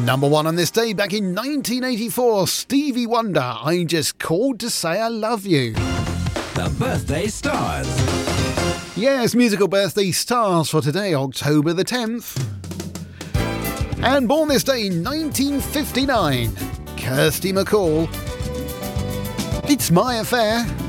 Number one on this day back in 1984, Stevie Wonder, I Just Called to Say I Love You. The Birthday Stars. Yes, musical birthday stars for today, October the 10th. And born this day in 1959, Kirsty MacColl. It's My Affair.